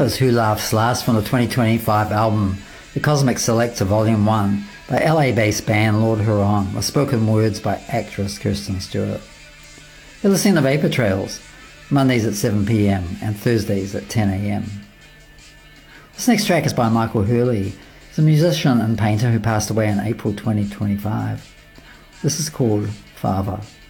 That was Who Laughs Last from the 2025 album The Cosmic Selector Volume 1 by LA-based band Lord Huron, with spoken words by actress Kirsten Stewart. You're listening to Vapor Trails, Mondays at 7 p.m. and Thursdays at 10 a.m. This next track is by Michael Hurley. He's a musician and painter who passed away in April 2025. This is called Father.